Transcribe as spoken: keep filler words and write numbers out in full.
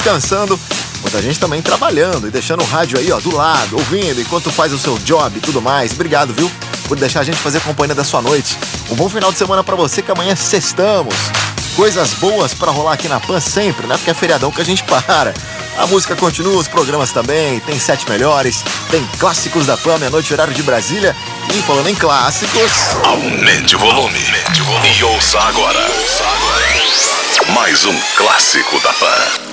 descansando, muita gente também trabalhando e deixando o rádio aí, ó, do lado, ouvindo enquanto faz o seu job e tudo mais. Obrigado, viu, por deixar a gente fazer companhia da sua noite. Um bom final de semana pra você, que amanhã sextamos. Coisas boas pra rolar aqui na Pan sempre, né? Porque é feriadão que a gente para. A música continua, os programas também, tem sete melhores, tem clássicos da Pan, meia-noite, horário de Brasília. E falando em clássicos... Aumente o volume, aumente o volume. E ouça agora. Ouça agora. Mais um clássico da Pan.